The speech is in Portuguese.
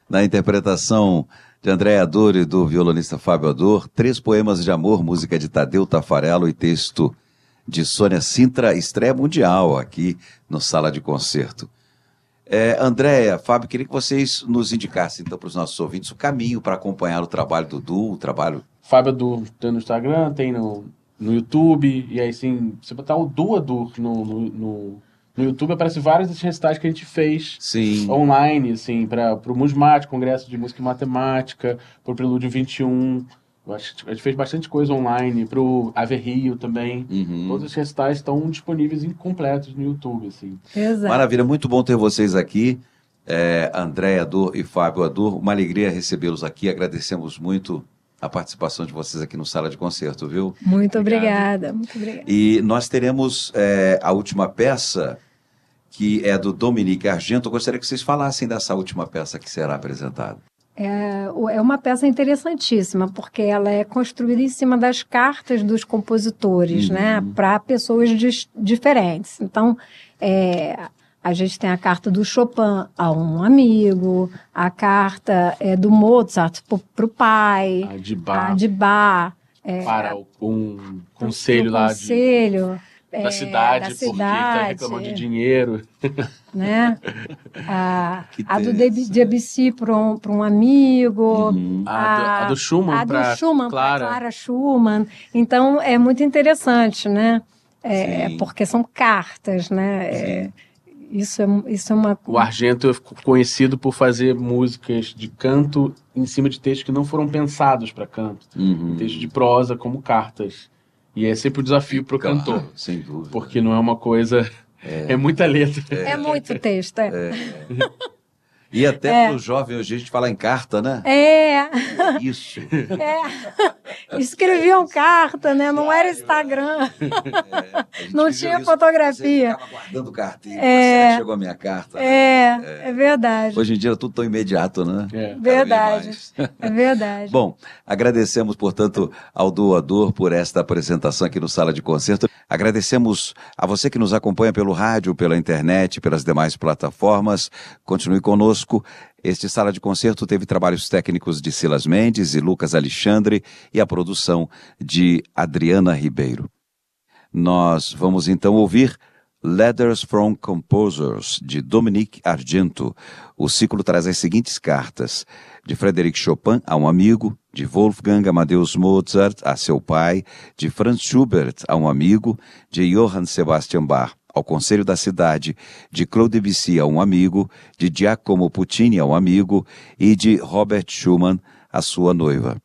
Na interpretação de André Ador e do violonista Fábio Ador, 3 poemas de amor, música de Tadeu Tafarello e texto de Sônia Sintra, estreia mundial aqui no Sala de Concerto. Andréia, Fábio, queria que vocês nos indicassem, então, para os nossos ouvintes, o caminho para acompanhar o trabalho do Du, o trabalho... Fábio Ador tem no Instagram, tem no YouTube, e aí, sim, você botar o Du Ador no YouTube, aparece vários desses recitais que a gente fez online, assim, para o Musmat, Congresso de Música e Matemática, para o Prelúdio 21. A gente fez bastante coisa online, para o Ave Rio também. Todos os recitais estão disponíveis incompletos no YouTube, assim. Exato. Maravilha, muito bom ter vocês aqui, André Ador e Fábio Ador. Uma alegria recebê-los aqui, agradecemos muito a participação de vocês aqui no Sala de Concerto, viu? Muito obrigada, muito obrigada. E nós teremos a última peça, que é do Dominique Argento. Eu gostaria que vocês falassem dessa última peça que será apresentada. É uma peça interessantíssima, porque ela é construída em cima das cartas dos compositores, né, para pessoas diferentes. Então, a gente tem a carta do Chopin a um amigo, a carta do Mozart para o pai, a de Bach para um conselho lá da cidade, porque está reclamando de dinheiro. Né? A do Debussy para um amigo. A do Schumann para Clara Schumann. Então, é muito interessante, né? Porque são cartas, né? Isso é uma... O Argento é conhecido por fazer músicas de canto em cima de textos que não foram pensados para canto. Textos de prosa como cartas. E é sempre o desafio para o cantor. Sem dúvida. Porque não é uma coisa... É muita letra. É muito texto, E até para o jovem hoje a gente fala em carta, né? Isso. Escreviam carta, né? Não era Instagram. Não tinha fotografia. Você ficava guardando cartinha. Chegou a minha carta. É verdade. Hoje em dia é tudo tão imediato, né? Verdade. É verdade. Bom, agradecemos, portanto, ao Du Ador por esta apresentação aqui no Sala de Concerto. Agradecemos a você que nos acompanha pelo rádio, pela internet, pelas demais plataformas. Continue conosco. Este Sala de Concerto teve trabalhos técnicos de Silas Mendes e Lucas Alexandre e a produção de Adriana Ribeiro. Nós vamos então ouvir Letters from Composers, de Dominique Argento. O ciclo traz as seguintes cartas: de Frédéric Chopin a um amigo, de Wolfgang Amadeus Mozart a seu pai, de Franz Schubert a um amigo, de Johann Sebastian Bach ao Conselho da Cidade, de Claude Debussy a um amigo, de Giacomo Puccini a um amigo e de Robert Schumann a sua noiva.